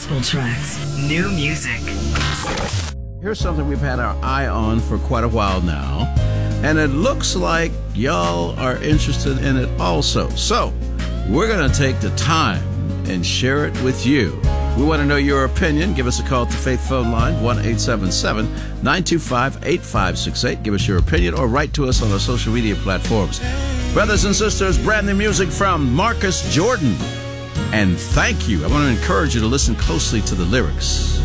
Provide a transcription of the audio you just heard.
gospel tracks. New music. Here's something we've had our eye on for quite a while now, and it looks like y'all are interested in it also. So we're going to take the time and share it with you. We want to know your opinion. Give us a call at the Faith phone line, 1-877-925-8568. Give us your opinion or write to us on our social media platforms. Brothers and sisters, brand new music from Marcus Jordan. And thank you. I want to encourage you to listen closely to the lyrics.